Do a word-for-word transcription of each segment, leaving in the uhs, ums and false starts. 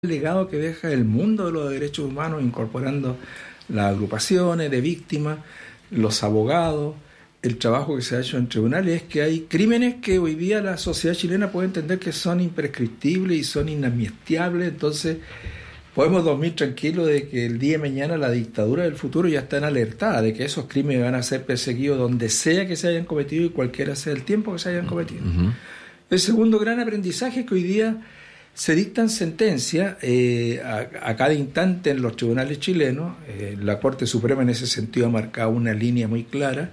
legado que deja el mundo de los derechos humanos, incorporando las agrupaciones de víctimas, los abogados, el trabajo que se ha hecho en tribunales, es que hay crímenes que hoy día la sociedad chilena puede entender que son imprescriptibles y son inamnistiables. Entonces podemos dormir tranquilos de que el día de mañana la dictadura del futuro ya está alertada de que esos crímenes van a ser perseguidos donde sea que se hayan cometido y cualquiera sea el tiempo que se hayan cometido. Uh-huh. El segundo gran aprendizaje es que hoy día se dictan sentencias eh, a, a cada instante en los tribunales chilenos. Eh, la Corte Suprema en ese sentido ha marcado una línea muy clara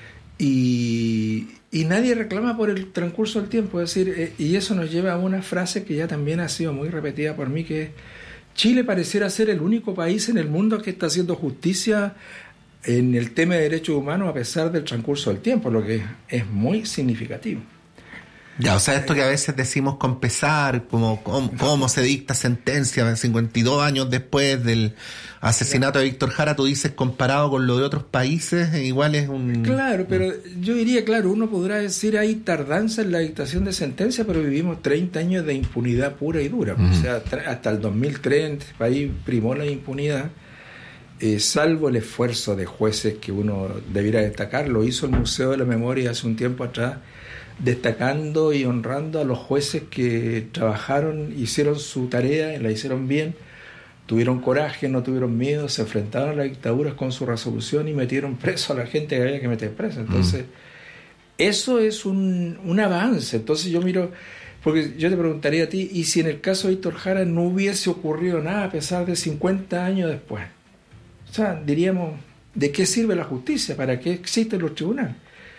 y, y nadie reclama por el transcurso del tiempo. Es decir, eh, y eso nos lleva a una frase que ya también ha sido muy repetida por mí, que es: Chile pareciera ser el único país en el mundo que está haciendo justicia en el tema de derechos humanos a pesar del transcurso del tiempo, lo que es, es muy significativo. Ya, o sea, esto que a veces decimos con pesar, como cómo, cómo se dicta sentencia cincuenta y dos años después del asesinato de Víctor Jara, tú dices, comparado con lo de otros países, igual es un... Claro, pero yo diría, claro, uno podrá decir hay tardanza en la dictación de sentencia, pero vivimos treinta años de impunidad pura y dura. Uh-huh. O sea, hasta el dos mil tres en este país primó la impunidad, eh, salvo el esfuerzo de jueces que uno debiera destacar. Lo hizo el Museo de la Memoria hace un tiempo atrás, destacando y honrando a los jueces que trabajaron, hicieron su tarea, la hicieron bien, tuvieron coraje, no tuvieron miedo, se enfrentaron a las dictaduras con su resolución y metieron preso a la gente que había que meter presa. Entonces, mm. eso es un, un avance. Entonces yo miro, porque yo te preguntaría a ti, ¿y si en el caso de Víctor Jara no hubiese ocurrido nada a pesar de cincuenta años después? O sea, diríamos, ¿de qué sirve la justicia? ¿Para qué existen los tribunales?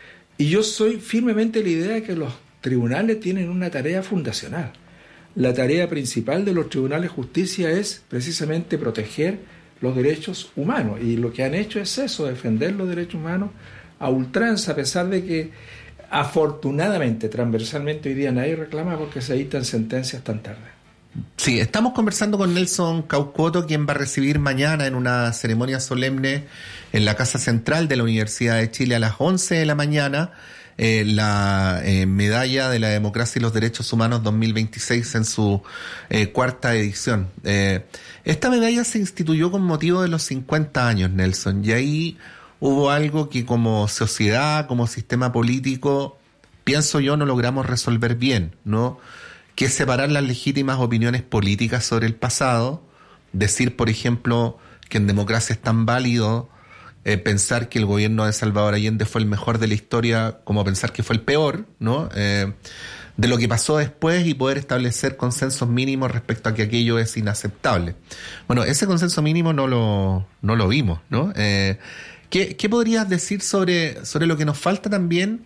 Y yo soy firmemente la idea de que los tribunales tienen una tarea fundacional. La tarea principal de los tribunales de justicia es precisamente proteger los derechos humanos. Y lo que han hecho es eso, defender los derechos humanos a ultranza, a pesar de que afortunadamente, transversalmente, hoy día nadie reclama porque se dictan sentencias tan tarde. Sí, estamos conversando con Nelson Caucoto, quien va a recibir mañana en una ceremonia solemne en la Casa Central de la Universidad de Chile a las once de la mañana eh, la eh, Medalla de la Democracia y los Derechos Humanos dos mil veintiséis en su eh, cuarta edición. Eh, esta medalla se instituyó con motivo de los cincuenta años, Nelson, y ahí hubo algo que como sociedad, como sistema político, pienso yo, no logramos resolver bien, ¿no? Que es separar las legítimas opiniones políticas sobre el pasado, decir, por ejemplo, que en democracia es tan válido eh, pensar que el gobierno de Salvador Allende fue el mejor de la historia, como pensar que fue el peor, ¿no? Eh, de lo que pasó después y poder establecer consensos mínimos respecto a que aquello es inaceptable. Bueno, ese consenso mínimo no lo, no lo vimos, ¿no? Eh, ¿qué, qué podrías decir sobre, sobre lo que nos falta también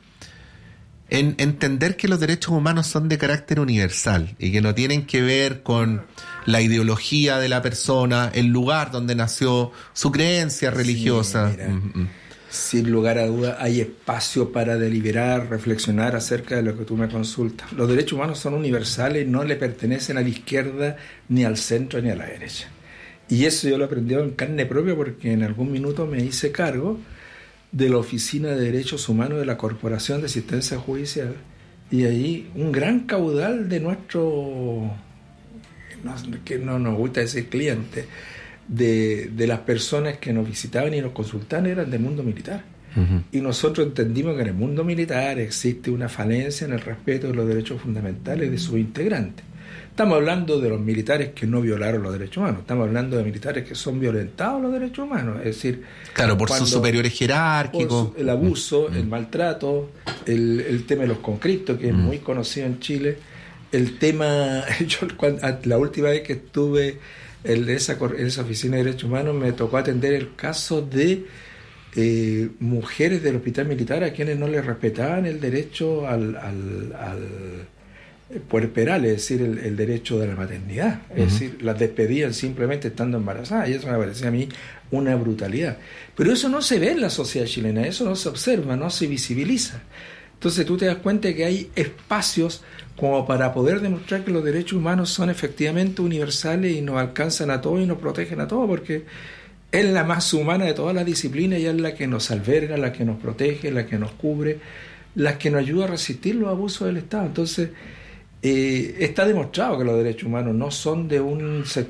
en entender que los derechos humanos son de carácter universal y que no tienen que ver con la ideología de la persona, el lugar donde nació, su creencia religiosa? Sí, mira, mm-hmm. Sin lugar a duda hay espacio para deliberar, reflexionar acerca de lo que tú me consultas. Los derechos humanos son universales, no le pertenecen a la izquierda, ni al centro, ni a la derecha. Y eso yo lo aprendí en carne propia porque en algún minuto me hice cargo de la Oficina de Derechos Humanos de la Corporación de Asistencia Judicial, y ahí un gran caudal de nuestro, no, que no nos gusta decir cliente, de, de las personas que nos visitaban y nos consultaban eran del mundo militar. Uh-huh. Y nosotros entendimos que en el mundo militar existe una falencia en el respeto de los derechos fundamentales de sus integrantes. Estamos hablando de los militares que no violaron los derechos humanos, estamos hablando de militares que son violentados los derechos humanos, es decir... Claro, por sus superiores jerárquicos. El abuso, mm. el maltrato, el, el tema de los conscriptos, que es mm. muy conocido en Chile, el tema... Yo cuando, la última vez que estuve en esa, en esa oficina de derechos humanos me tocó atender el caso de eh, mujeres del hospital militar a quienes no les respetaban el derecho al... al, al puerperal, es decir, el, el derecho de la maternidad, es uh-huh. decir, las despedían simplemente estando embarazadas, y eso me parecía a mí una brutalidad. Pero eso no se ve en la sociedad chilena, eso no se observa, no se visibiliza. Entonces tú te das cuenta de que hay espacios como para poder demostrar que los derechos humanos son efectivamente universales y nos alcanzan a todos y nos protegen a todos, porque es la más humana de todas las disciplinas y es la que nos alberga, la que nos protege, la que nos cubre, la que nos ayuda a resistir los abusos del Estado. Entonces eh, está demostrado que los derechos humanos no son de un sector